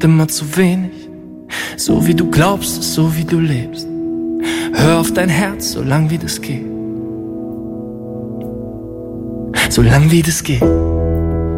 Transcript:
immer zu wenig. So wie du glaubst, ist so wie du lebst. Hör auf dein Herz, solang wie das geht. Solang wie das geht.